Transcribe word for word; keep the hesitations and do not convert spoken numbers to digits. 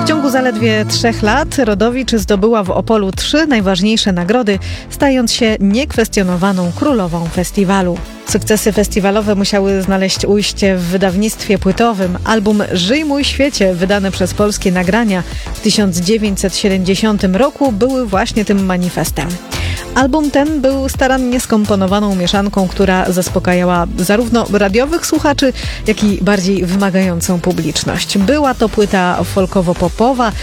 ciągu zaledwie trzech lat Rodowicz zdobyła w Opolu trzy najważniejsze nagrody, stając się niekwestionowaną królową festiwalu. Sukcesy festiwalowe musiały znaleźć ujście w wydawnictwie płytowym. Album Żyj mój świecie, wydany przez Polskie Nagrania w tysiąc dziewięćset siedemdziesiątym roku, były właśnie tym manifestem. Album ten był starannie skomponowaną mieszanką, która zaspokajała zarówno radiowych słuchaczy, jak i bardziej wymagającą publiczność. Była to płyta folkowo-popowa,